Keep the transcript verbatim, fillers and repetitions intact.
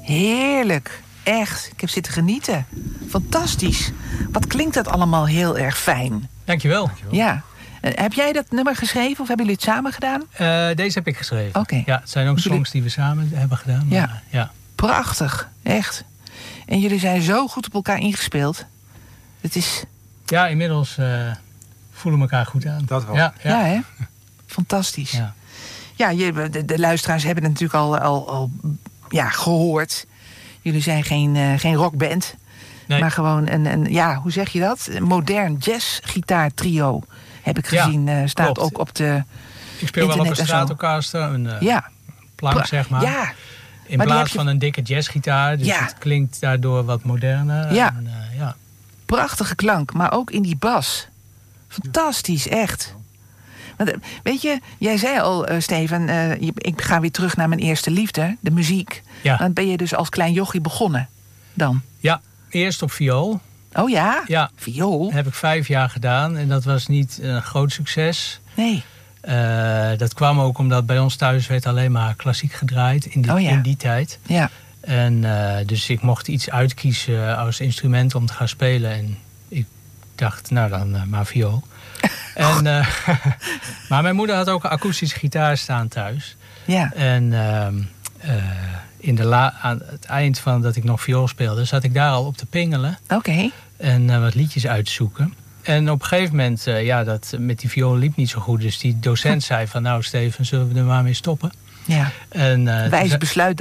Heerlijk. Echt. Ik heb zitten genieten. Fantastisch. Wat klinkt dat allemaal heel erg fijn. Dankjewel. Dankjewel. Ja. Uh, heb jij dat nummer geschreven of hebben jullie het samen gedaan? Uh, deze heb ik geschreven. Oké. Okay. Ja, het zijn ook jullie... songs die we samen hebben gedaan. Maar, ja. ja. Prachtig. Echt. En jullie zijn zo goed op elkaar ingespeeld. Het is... Ja, inmiddels uh, voelen we elkaar goed aan. Dat wel. Ja, ja. ja hè? Fantastisch. Ja, ja je, de, de luisteraars hebben het natuurlijk al, al, al ja, gehoord. Jullie zijn geen, uh, geen rockband. Nee. Maar gewoon een, een, ja, hoe zeg je dat? Een modern jazzgitaar trio. Heb ik gezien, ja, uh, staat klopt. Ook op de Ik speel wel op een Stratocaster, een uh, ja. plank pra- zeg maar. Ja. In maar plaats je... van een dikke jazzgitaar. Dus ja. het klinkt daardoor wat moderner. Ja. En, uh, ja. Prachtige klank, maar ook in die bas. Fantastisch, echt. Want, weet je, jij zei al, uh, Steven, uh, ik ga weer terug naar mijn eerste liefde, de muziek. Ja. Dan ben je dus als klein jochie begonnen dan? Ja, eerst op viool. Oh ja? Ja. Viool? Dat heb ik vijf jaar gedaan en dat was niet een groot succes. Nee. Uh, dat kwam ook omdat bij ons thuis werd alleen maar klassiek gedraaid in die, oh ja. in die tijd. Ja. En uh, dus ik mocht iets uitkiezen als instrument om te gaan spelen. En ik dacht, nou dan uh, maar viool. en, uh, maar mijn moeder had ook een akoestische gitaar staan thuis. Ja. En uh, uh, in de la- aan het eind van dat ik nog viool speelde, zat ik daar al op te pingelen. Oké. Okay. En uh, wat liedjes uitzoeken. En op een gegeven moment, uh, ja, dat met die viool liep niet zo goed. Dus die docent zei van, nou Steven, zullen we er maar mee stoppen? Ja. En, uh, wijs besluit